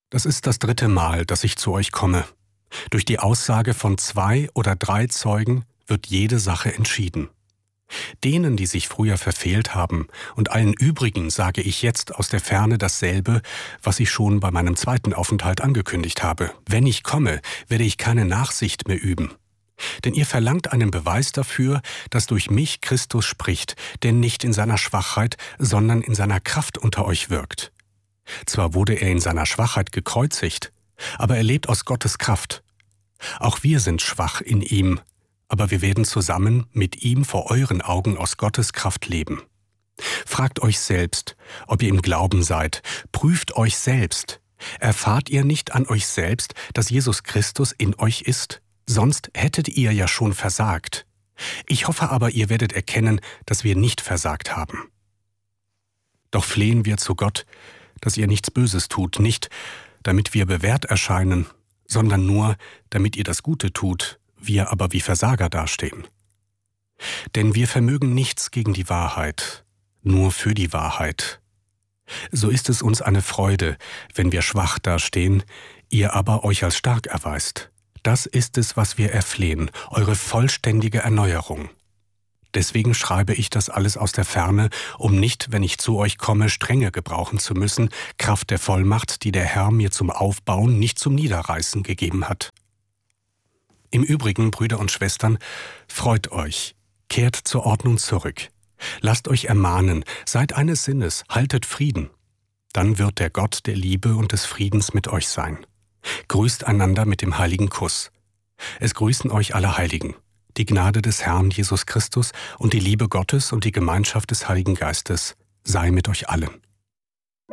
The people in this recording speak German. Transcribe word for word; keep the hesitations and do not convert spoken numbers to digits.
Das ist das dritte Mal, dass ich zu euch komme. Durch die Aussage von zwei oder drei Zeugen wird jede Sache entschieden. Denen, die sich früher verfehlt haben, und allen übrigen sage ich jetzt aus der Ferne dasselbe, was ich schon bei meinem zweiten Aufenthalt angekündigt habe. Wenn ich komme, werde ich keine Nachsicht mehr üben. Denn ihr verlangt einen Beweis dafür, dass durch mich Christus spricht, der nicht in seiner Schwachheit, sondern in seiner Kraft unter euch wirkt. Zwar wurde er in seiner Schwachheit gekreuzigt, aber er lebt aus Gottes Kraft. Auch wir sind schwach in ihm, aber wir werden zusammen mit ihm vor euren Augen aus Gottes Kraft leben. Fragt euch selbst, ob ihr im Glauben seid. Prüft euch selbst. Erfahrt ihr nicht an euch selbst, dass Jesus Christus in euch ist? Sonst hättet ihr ja schon versagt. Ich hoffe aber, ihr werdet erkennen, dass wir nicht versagt haben. Doch flehen wir zu Gott, dass ihr nichts Böses tut, nicht damit wir bewährt erscheinen, sondern nur, damit ihr das Gute tut, wir aber wie Versager dastehen. Denn wir vermögen nichts gegen die Wahrheit, nur für die Wahrheit. So ist es uns eine Freude, wenn wir schwach dastehen, ihr aber euch als stark erweist. Das ist es, was wir erflehen, eure vollständige Erneuerung. Deswegen schreibe ich das alles aus der Ferne, um nicht, wenn ich zu euch komme, Strenge gebrauchen zu müssen, Kraft der Vollmacht, die der Herr mir zum Aufbauen, nicht zum Niederreißen gegeben hat. Im Übrigen, Brüder und Schwestern, freut euch, kehrt zur Ordnung zurück. Lasst euch ermahnen, seid eines Sinnes, haltet Frieden. Dann wird der Gott der Liebe und des Friedens mit euch sein. Grüßt einander mit dem heiligen Kuss. Es grüßen euch alle Heiligen. Die Gnade des Herrn Jesus Christus und die Liebe Gottes und die Gemeinschaft des Heiligen Geistes sei mit euch allen.